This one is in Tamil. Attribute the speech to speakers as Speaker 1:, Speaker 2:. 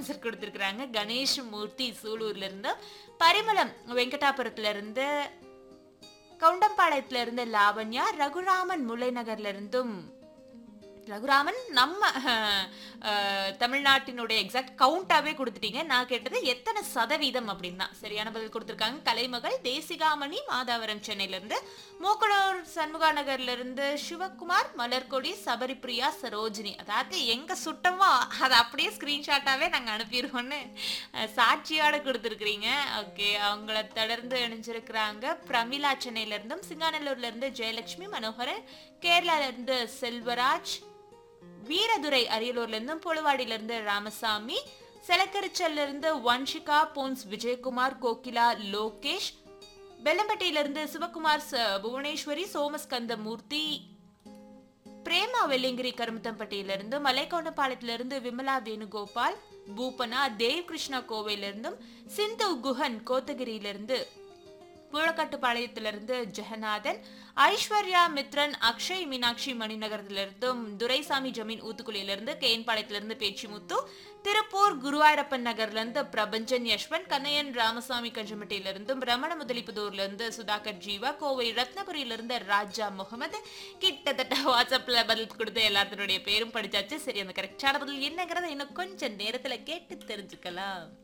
Speaker 1: ஆன்சர் கொடுத்திருக்காங்க. கணேஷ் மூர்த்தி சூலூர்ல இருந்து, பரிமளம் வெங்கடாபுரத்துல இருந்து, கவுண்டம்பாளையத்துல இருந்து லாவண்யா, ரகுராமன் முல்லைநகர்ல இருந்தும் ரகுராமன் நம்ம தமிழ்நாட்டினுடைய எக்ஸாக்ட் கவுண்டாவே கொடுத்துட்டீங்க. நான் கேட்டது எத்தனை சதவீதம் அப்படின்னா சரியான பதில் கொடுத்திருக்காங்க. கலைமகள் தேசிகாமணி மாதாவரம் சென்னையில இருந்து, மூக்கனூர் சண்முகா நகர்ல இருந்து சிவகுமார், மலர்கொடி, சபரிபிரியா, சரோஜினி. அதாவது எங்க சுட்டமோ அதை அப்படியே ஸ்கிரீன்ஷாட்டாவே நாங்க அனுப்பிடுவோம்னு சாட்சியோட கொடுத்துருக்கீங்க. ஓகே, அவங்கள தொடர்ந்து இணைஞ்சிருக்கிறாங்க பிரமிளா சென்னையில இருந்தும், சிங்காநல்லூர்ல இருந்து ஜெயலட்சுமி, மனோகரன் கேரளால இருந்து செல்வராஜ், வீரதுரை அரியலூர்ல இருந்தும், பொழுவாடியில இருந்து ராமசாமி, செலக்கரிச்சல்ல இருந்து வன்ஷிகா, போன்ஸ் விஜயகுமார், கோகிலா, லோகேஷ், பெல்லம்பட்டியில இருந்து சிவகுமார், புவனேஸ்வரி, சோமஸ்கந்தமூர்த்தி, பிரேமா வெள்ளிங்கிரி கருமத்தம்பட்டியில இருந்து, மலைக்கவுண்டபாளையத்தில இருந்து விமலா வேணுகோபால், பூபனா, தேவ் கிருஷ்ணா கோவையில இருந்தும், சிந்து குஹன் கோத்தகிரியில இருந்து, பூழக்கட்டுப்பாளையத்திலிருந்து ஜெகநாதன், ஐஸ்வர்யா மித்ரன், அக்ஷய் மீனாட்சி மணிநகரத்திலிருந்தும், துரைசாமி ஜமீன் ஊத்துக்குளியிலிருந்து, கேன்பாளையத்திலிருந்து பேச்சிமுத்து, திருப்பூர் குருவாயூரப்பன் நகர்ல இருந்து பிரபஞ்சன் யஷ்வந்த், கண்ணையன் ராமசாமி கஞ்சமட்டியிலிருந்தும், ரமண முதலிப்புதூர்ல இருந்து சுதாகர் ஜீவா, கோவை ரத்னபுரியிலிருந்து ராஜா முகமது. கிட்டத்தட்ட வாட்ஸ்அப்ல பதில் கொடுத்த எல்லாத்தினுடைய பேரும் படிச்சாச்சு. சரி, அந்த கரெக்டான பதில் என்னங்கிறத இன்னும் கொஞ்சம் நேரத்துல கேட்டு தெரிஞ்சுக்கலாம்.